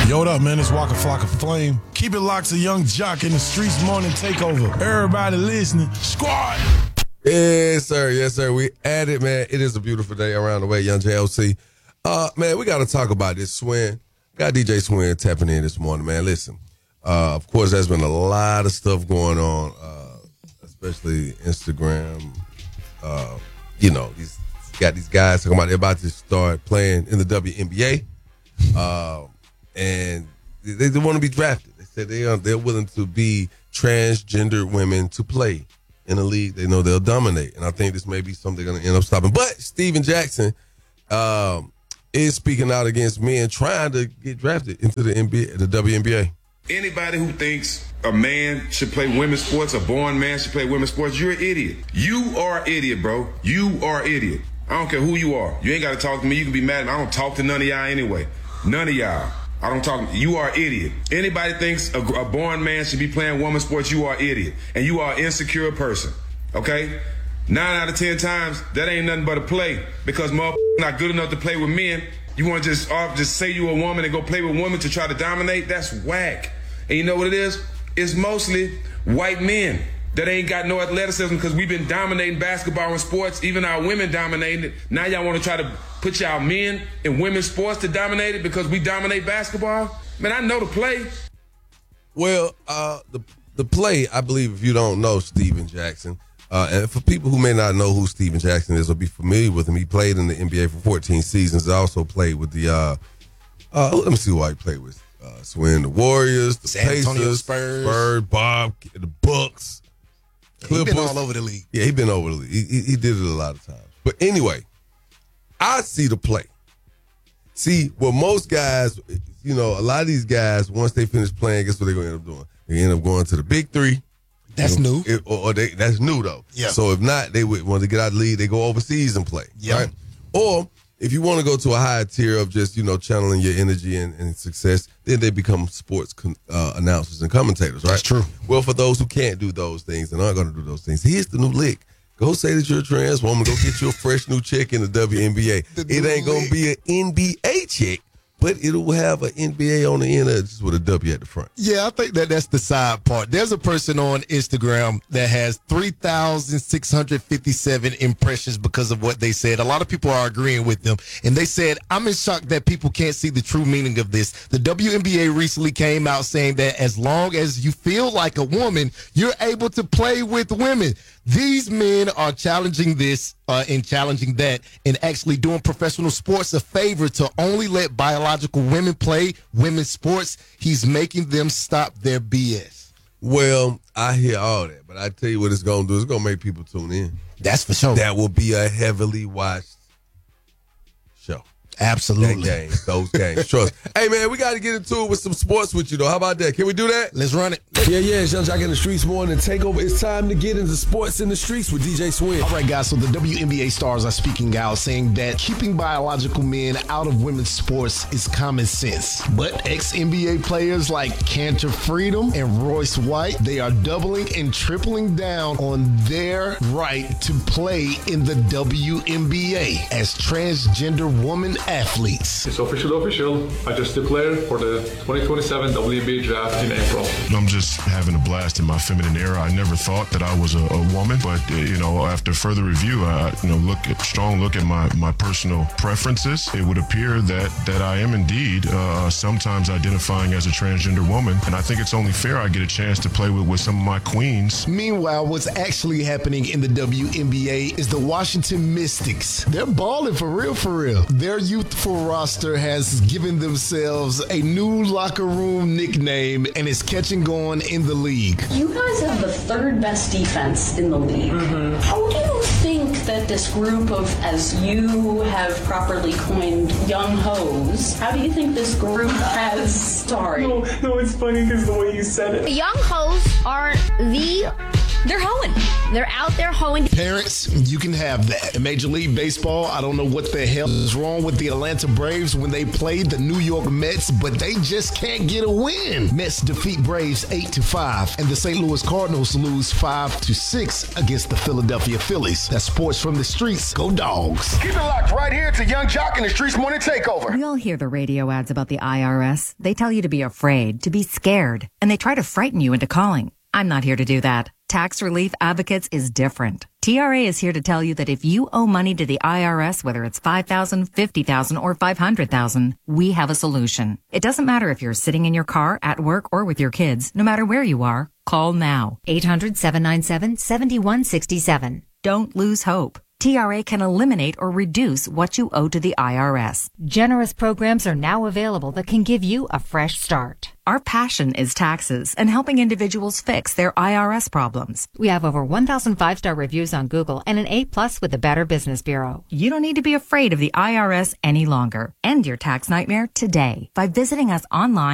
Yo, what up, man? It's Waka Flocka Flame. Keep it locked to Young Jock in the Streets Morning Takeover. Everybody listening. Squad! Yes, sir. Yes, sir. We at it, man. It is a beautiful day around the way, Young JLC. Man, we got to talk about this Swin. Got DJ Swin tapping in this morning, man. Listen, of course, there's been a lot of stuff going on, especially Instagram. These guys talking about they're about to start playing in the WNBA. And they want to be drafted. They said they're willing to be transgender women to play in a league they know they'll dominate. And I think this may be something they're going to end up stopping. But Steven Jackson is speaking out against men trying to get drafted into the NBA, the WNBA. Anybody who thinks a man should play women's sports, a born man should play women's sports, you're an idiot. You are an idiot, bro. You are an idiot. I don't care who you are. You ain't got to talk to me. You can be mad at me. I don't talk to none of y'all anyway. None of y'all. I don't talk. You are an idiot. Anybody thinks a born man should be playing women's sports, you are an idiot. And you are an insecure person. Okay? 9 out of 10 times, that ain't nothing but a play. Because motherfuckers not good enough to play with men. You want to just say you a woman and go play with women to try to dominate? That's whack. And you know what it is? It's mostly white men that ain't got no athleticism because we've been dominating basketball and sports. Even our women dominating it. Now y'all want to try to put y'all men in women's sports to dominate it because we dominate basketball? Man, I know the play. Well, the play, I believe, if you don't know Steven Jackson, and for people who may not know who Steven Jackson is or be familiar with him, he played in the NBA for 14 seasons. He also played with the, let me see who I played with. Swin, the Warriors, the San Antonio Pacers, Spurs, Bob, the Bucks. He's been all over the league. Yeah, he's been over the league. He did it a lot of times. But anyway, I see the play. See, what most guys, a lot of these guys, once they finish playing, guess what they're going to end up doing? They end up going to the big three. That's new. That's new, though. Yeah. So if not, they would want to get out of the league. They go overseas and play. Yeah. Right? Or if you want to go to a higher tier of just, channeling your energy and success, then they become sports announcers and commentators, right? That's true. Well, for those who can't do those things and aren't going to do those things, here's the new lick. Go say that you're a trans woman. Go get you a fresh new chick in the WNBA. It ain't going to be an NBA chick, but it'll have an NBA on the end of it, just with a W at the front. Yeah, I think that's the side part. There's a person on Instagram that has 3,657 impressions because of what they said. A lot of people are agreeing with them. And they said, I'm in shock that people can't see the true meaning of this. The WNBA recently came out saying that as long as you feel like a woman, you're able to play with women. These men are challenging this and challenging that and actually doing professional sports a favor to only let biological women play women's sports. He's making them stop their BS. Well, I hear all that, but I tell you what it's going to do. It's going to make people tune in. That's for sure. That will be a heavily watched show. Absolutely. Those games. Trust. Hey, man, we got to get into it with some sports with you, though. How about that? Can we do that? Let's run it. Yeah, it's Young Jock in the Streets Morning Takeover. It's time to get into sports in the streets with DJ Swin. All right, guys, so the WNBA stars are speaking out saying that keeping biological men out of women's sports is common sense. But ex-NBA players like Cantor Freedom and Royce White, they are doubling and tripling down on their right to play in the WNBA as transgender woman athletes. It's official. I just declared for the 2027 WNBA draft in April. I'm just having a blast in my feminine era. I never thought that I was a woman, but after further review, strong look at my personal preferences, it would appear that I am indeed sometimes identifying as a transgender woman, and I think it's only fair I get a chance to play with some of my queens. Meanwhile, what's actually happening in the WNBA is the Washington Mystics. They're balling for real. Their youthful roster has given themselves a new locker room nickname, and it's catching on in the league. You guys have the third best defense in the league. Mm-hmm. How do you think that this group of, as you have properly coined, young hoes, how do you think this group has, No, it's funny because the way you said it. Young hoes are the They're hoeing. They're out there hoeing. Parents, you can have that. In Major League Baseball, I don't know what the hell is wrong with the Atlanta Braves when they played the New York Mets, but they just can't get a win. Mets defeat Braves 8-5, and the St. Louis Cardinals lose 5-6 against the Philadelphia Phillies. That's sports from the streets. Go Dogs. Keep it locked right here to Young Jock in the Streets Morning Takeover. We all hear the radio ads about the IRS. They tell you to be afraid, to be scared, and they try to frighten you into calling. I'm not here to do that. Tax Relief Advocates is different. TRA is here to tell you that if you owe money to the IRS, whether it's $5,000, $50,000, or $500,000, we have a solution. It doesn't matter if you're sitting in your car, at work, or with your kids. No matter where you are, call now. 800-797-7167. Don't lose hope. TRA can eliminate or reduce what you owe to the IRS. Generous programs are now available that can give you a fresh start. Our passion is taxes and helping individuals fix their IRS problems. We have over 1,000 5-star reviews on Google and an A+ with the Better Business Bureau. You don't need to be afraid of the IRS any longer. End your tax nightmare today by visiting us online